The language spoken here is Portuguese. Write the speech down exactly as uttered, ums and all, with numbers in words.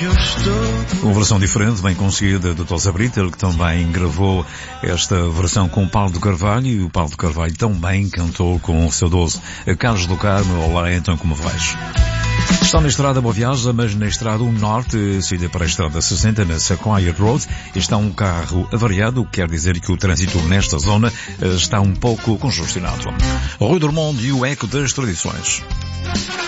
Uma versão diferente, bem conseguida, do Tosa Brito, ele que também gravou esta versão com o Paulo de Carvalho, e o Paulo de Carvalho também cantou com o seu doce Carlos do Carmo. Olá, então como vais? Está na estrada Boa Viagem, mas na estrada o Norte, saída para a estrada sessenta, na Sequoia Road, está um carro avariado, o que quer dizer que o trânsito nesta zona está um pouco congestionado. Rui Dormond e o Eco das Tradições.